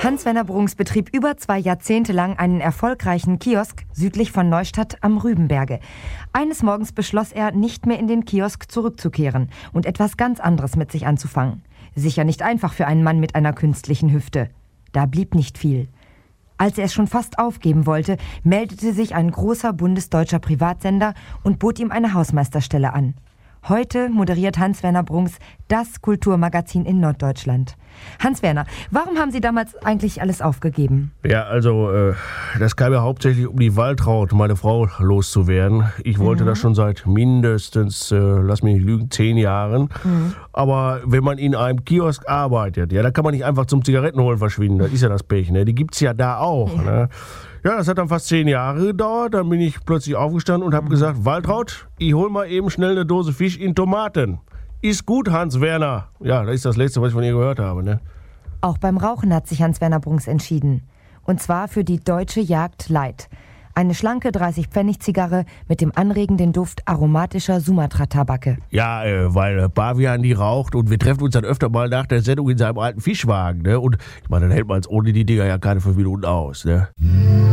Hans-Werner Brunks betrieb über 2 Jahrzehnte lang einen erfolgreichen Kiosk südlich von Neustadt am Rübenberge. Eines Morgens beschloss er, nicht mehr in den Kiosk zurückzukehren und etwas ganz anderes mit sich anzufangen. Sicher nicht einfach für einen Mann mit einer künstlichen Hüfte. Da blieb nicht viel. Als er es schon fast aufgeben wollte, meldete sich ein großer bundesdeutscher Privatsender und bot ihm eine Hausmeisterstelle an. Heute moderiert Hans-Werner Brunks das Kulturmagazin in Norddeutschland. Hans-Werner, warum haben Sie damals eigentlich alles aufgegeben? Ja, also, das kam ja hauptsächlich um die Waltraud, meine Frau, loszuwerden. Ich wollte das schon seit mindestens, lass mich nicht lügen, 10 Jahren. Aber wenn man in einem Kiosk arbeitet, ja, da kann man nicht einfach zum Zigarettenholen verschwinden. Das ist ja das Pech, ne? Die gibt's ja da auch, ne? Ja, das hat dann fast 10 Jahre gedauert. Dann bin ich plötzlich aufgestanden und habe gesagt, Waltraud, ich hol mal eben schnell eine Dose Fisch in Tomaten. Ist gut, Hans-Werner. Ja, das ist das Letzte, was ich von ihr gehört habe, ne? Auch beim Rauchen hat sich Hans-Werner Brunks entschieden. Und zwar für die Deutsche Jagd Light. Eine schlanke 30-Pfennig-Zigarre mit dem anregenden Duft aromatischer Sumatra-Tabake. Ja, weil Pavian die raucht und wir treffen uns dann öfter mal nach der Sendung in seinem alten Fischwagen, ne? Und ich meine, dann hält man es ohne die Dinger ja keine 5 Minuten aus, ne?